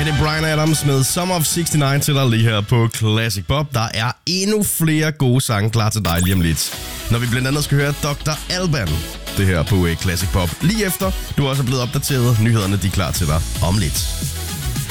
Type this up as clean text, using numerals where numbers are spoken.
det er Bryan Adams med Summer of 69 til dig lige her på Classic Pop. Der er endnu flere gode sange klar til dig lige om lidt, når vi blandt andet skal høre Dr. Alban. Det her på Classic Pop lige efter. Du er også blevet opdateret. Nyhederne de er klar til dig om lidt.